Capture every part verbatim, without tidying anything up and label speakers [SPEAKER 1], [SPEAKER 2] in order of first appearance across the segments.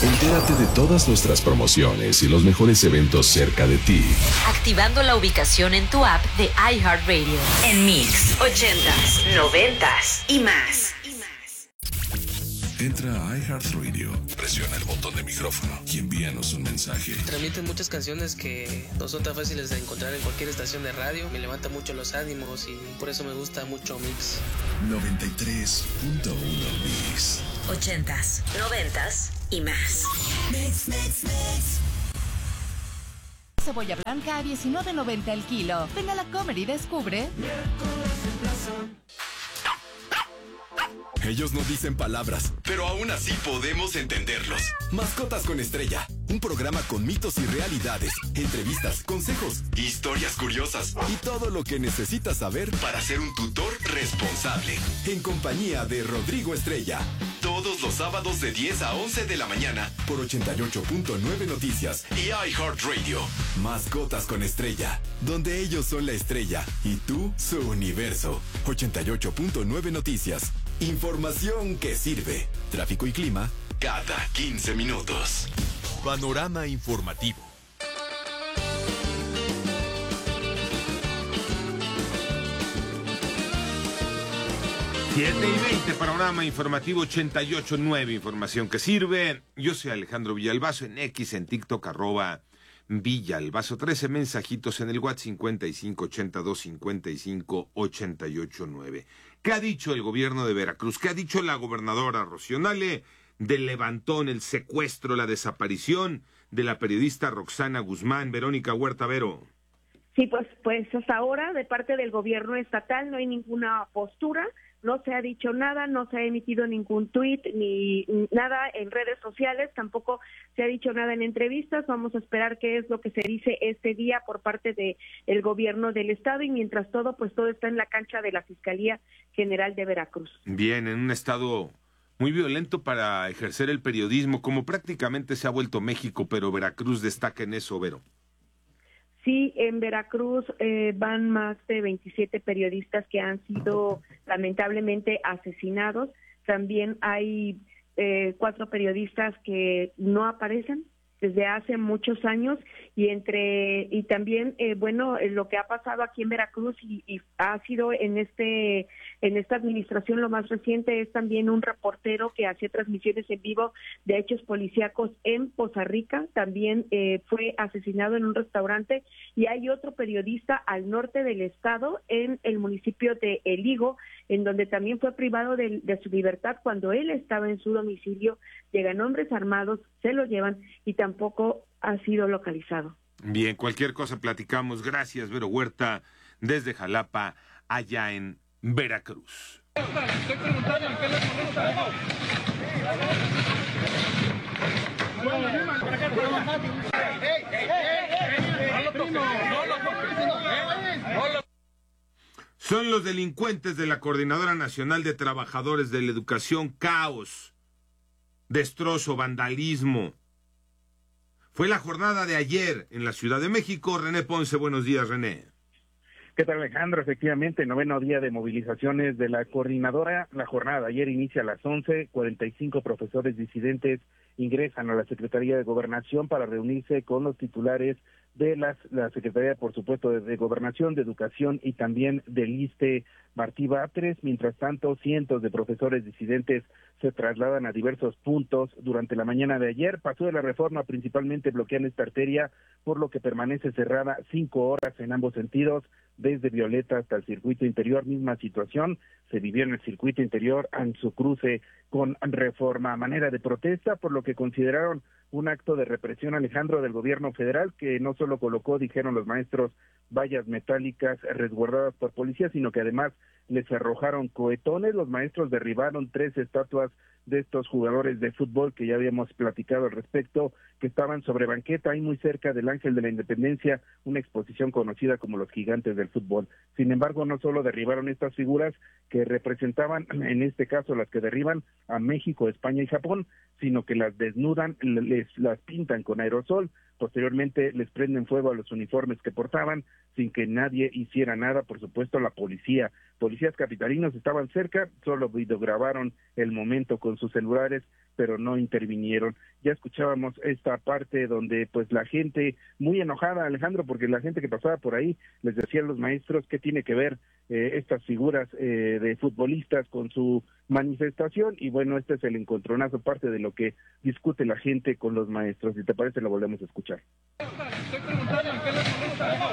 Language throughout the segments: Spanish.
[SPEAKER 1] Entérate de todas nuestras promociones y los mejores eventos cerca de ti,
[SPEAKER 2] activando la ubicación en tu app de iHeartRadio. En Mix, ochentas, noventas y más.
[SPEAKER 1] Entra a iHeartRadio, presiona el botón de micrófono y envíanos un mensaje.
[SPEAKER 3] Transmiten muchas canciones que no son tan fáciles de encontrar en cualquier estación de radio. Me levanta mucho los ánimos y por eso me gusta mucho Mix.
[SPEAKER 1] noventa y tres punto uno Mix.
[SPEAKER 2] Ochentas, noventas y más. Mix, mix, mix.
[SPEAKER 4] Cebolla blanca a diecinueve noventa el kilo. Ven a la Comer y descubre.
[SPEAKER 5] Ellos no dicen palabras, pero aún así podemos entenderlos. Mascotas con Estrella, un programa con mitos y realidades, entrevistas, consejos, historias curiosas y todo lo que necesitas saber para ser un tutor responsable. En compañía de Rodrigo Estrella. Todos los sábados de diez a once de la mañana por ochenta y ocho punto nueve Noticias y iHeartRadio. Mascotas con Estrella, donde ellos son la estrella y tú su universo. ochenta y ocho punto nueve Noticias. Información que sirve. Tráfico y clima cada quince minutos. Panorama informativo.
[SPEAKER 6] siete y veinte, panorama informativo ochenta y ocho punto nueve, información que sirve. Yo soy Alejandro Villalbazo, en X, en TikTok, arroba Villalbazo. trece mensajitos en el WhatsApp cincuenta y cinco ochenta y dos cincuenta y cinco ochenta y ocho nueve. ¿Qué ha dicho el gobierno de Veracruz? ¿Qué ha dicho la gobernadora Rocío Nale del levantón, el secuestro, la desaparición de la periodista Roxana Guzmán? Verónica Huerta Vero.
[SPEAKER 7] Sí, pues, pues hasta ahora de parte del gobierno estatal no hay ninguna postura, no se ha dicho nada, no se ha emitido ningún tuit ni nada en redes sociales, tampoco se ha dicho nada en entrevistas. Vamos a esperar qué es lo que se dice este día por parte de el gobierno del estado y mientras todo, pues todo está en la cancha de la Fiscalía General de Veracruz.
[SPEAKER 6] Bien, en un estado muy violento para ejercer el periodismo, como prácticamente se ha vuelto México, pero Veracruz destaca en eso, Vero.
[SPEAKER 7] Sí, en Veracruz eh, van más de veintisiete periodistas que han sido lamentablemente asesinados. También hay eh, cuatro periodistas que no aparecen desde hace muchos años y entre y también eh, bueno eh, lo que ha pasado aquí en Veracruz y, y ha sido en este en esta administración lo más reciente es también un reportero que hacía transmisiones en vivo de hechos policíacos en Poza Rica, también eh, fue asesinado en un restaurante y hay otro periodista al norte del estado en el municipio de El Higo, en donde también fue privado de, de su libertad cuando él estaba en su domicilio. Llegan hombres armados, se lo llevan y tampoco ha sido localizado.
[SPEAKER 6] Bien, cualquier cosa platicamos. Gracias, Vero Huerta, desde Jalapa, allá en Veracruz. Estoy preguntando en qué les molesta. Son los delincuentes de la Coordinadora Nacional de Trabajadores de la Educación. Caos, destrozo, vandalismo. Fue la jornada de ayer en la Ciudad de México. René Ponce, buenos días, René.
[SPEAKER 8] ¿Qué tal, Alejandro? Efectivamente, noveno día de movilizaciones de la coordinadora. La jornada de ayer inicia a las once, cuarenta y cinco profesores disidentes ingresan a la Secretaría de Gobernación para reunirse con los titulares de las, la Secretaría, por supuesto, de, de Gobernación, de Educación y también del ISSSTE Martí Batres. Mientras tanto, cientos de profesores disidentes se trasladan a diversos puntos. Durante la mañana de ayer, Paso de la Reforma principalmente bloquean esta arteria, por lo que permanece cerrada cinco horas en ambos sentidos, desde Violeta hasta el circuito interior. Misma situación se vivió en el circuito interior en su cruce con Reforma, a manera de protesta, por lo que consideraron un acto de represión, Alejandro, del gobierno federal, que no solo colocó, dijeron los maestros, vallas metálicas resguardadas por policías, sino que además les arrojaron cohetones. Los maestros derribaron tres estatuas de estos jugadores de fútbol que ya habíamos platicado al respecto, que estaban sobre banqueta, ahí muy cerca del Ángel de la Independencia, una exposición conocida como los gigantes del fútbol. Sin embargo, no solo derribaron estas figuras que representaban, en este caso las que derriban a México, España y Japón, sino que las desnudan, les las pintan con aerosol, posteriormente les prenden fuego a los uniformes que portaban, sin que nadie hiciera nada. Por supuesto, la policía, policías capitalinos estaban cerca, solo videograbaron el momento con sus celulares pero no intervinieron. Ya escuchábamos esta parte donde pues la gente muy enojada, Alejandro, porque la gente que pasaba por ahí les decía a los maestros qué tiene que ver eh, estas figuras eh, de futbolistas con su manifestación, y bueno, este es el encontronazo, parte de lo que discute la gente con los maestros. Si te parece, lo volvemos a escuchar.
[SPEAKER 9] Estoy preguntando en qué les molesta.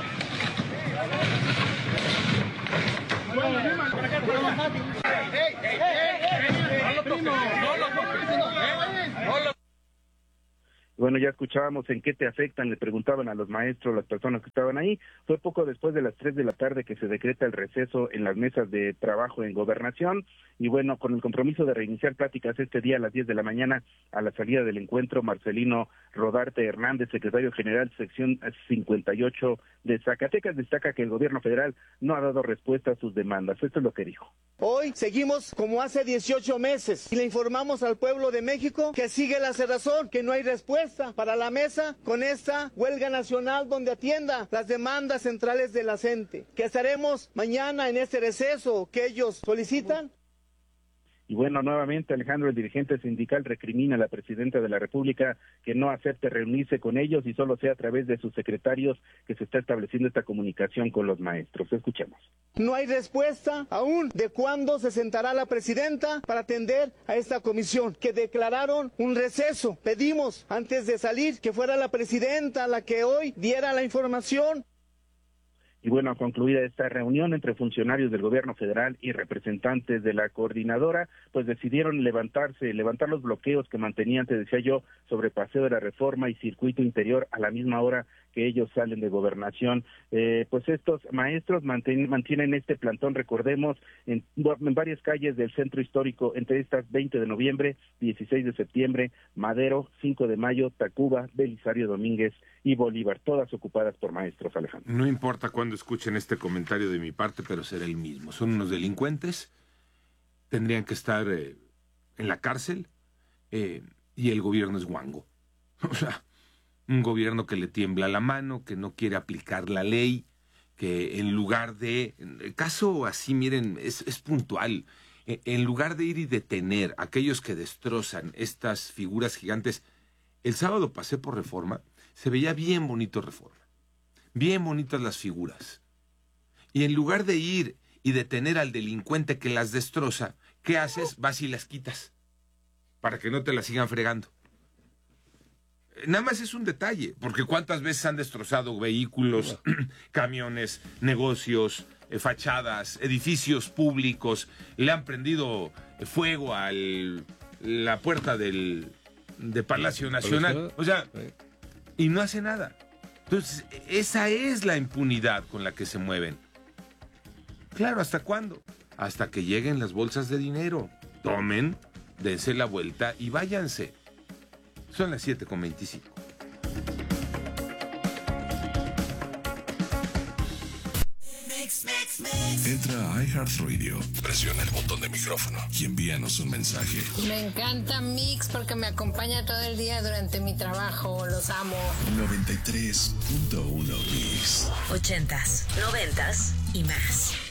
[SPEAKER 8] Bueno, ya escuchábamos en qué te afectan, le preguntaban a los maestros, las personas que estaban ahí. Fue poco después de las tres de la tarde que se decreta el receso en las mesas de trabajo en Gobernación, y bueno, con el compromiso de reiniciar pláticas este día a las diez de la mañana, a la salida del encuentro, Marcelino Rodarte Hernández, secretario general, sección cincuenta y ocho de Zacatecas, destaca que el gobierno federal no ha dado respuesta a sus demandas. Esto es lo que dijo.
[SPEAKER 10] Hoy seguimos como hace dieciocho meses y le informamos al pueblo de México que sigue la cerrazón, que no hay respuesta para la mesa con esta huelga nacional donde atienda las demandas centrales de la gente, que estaremos mañana en este receso que ellos solicitan.
[SPEAKER 8] Y bueno, nuevamente, Alejandro, el dirigente sindical recrimina a la presidenta de la República que no acepte reunirse con ellos y solo sea a través de sus secretarios que se está estableciendo esta comunicación con los maestros. Escuchemos.
[SPEAKER 10] No hay respuesta aún de cuándo se sentará la presidenta para atender a esta comisión, que declararon un receso. Pedimos antes de salir que fuera la presidenta la que hoy diera la información.
[SPEAKER 8] Y bueno, concluida esta reunión entre funcionarios del gobierno federal y representantes de la coordinadora, pues decidieron levantarse, levantar los bloqueos que mantenían, te decía yo, sobre Paseo de la Reforma y Circuito Interior a la misma hora que ellos salen de Gobernación. Eh, pues estos maestros mantienen, mantienen este plantón, recordemos, en, en varias calles del centro histórico, entre estas veinte de noviembre, dieciséis de septiembre, Madero, cinco de mayo, Tacuba, Belisario Domínguez y Bolívar, todas ocupadas por maestros, Alejandro.
[SPEAKER 6] No importa cuándo escuchen este comentario de mi parte, pero será el mismo. Son unos delincuentes, tendrían que estar eh, en la cárcel, eh, y el gobierno es guango. O sea, un gobierno que le tiembla la mano, que no quiere aplicar la ley, que en lugar de... El caso así, miren, es, es puntual. En lugar de ir y detener a aquellos que destrozan estas figuras gigantes, el sábado pasé por Reforma, se veía bien bonito Reforma, bien bonitas las figuras. Y en lugar de ir y detener al delincuente que las destroza, ¿qué haces? Vas y las quitas, para que no te las sigan fregando. Nada más es un detalle, porque ¿cuántas veces han destrozado vehículos, camiones, negocios, eh, fachadas, edificios públicos? Le han prendido fuego a la puerta del de Palacio Nacional. O sea, y no hace nada. Entonces, esa es la impunidad con la que se mueven. Claro, ¿hasta cuándo? Hasta que lleguen las bolsas de dinero. Tomen, dense la vuelta y váyanse. Son las siete con veinticinco.
[SPEAKER 1] Entra a iHeartRadio, presiona el botón de micrófono y envíanos un mensaje.
[SPEAKER 11] Me encanta Mix porque me acompaña todo el día durante mi trabajo. Los amo.
[SPEAKER 1] noventa y tres punto uno Mix.
[SPEAKER 2] Ochentas, noventas y más.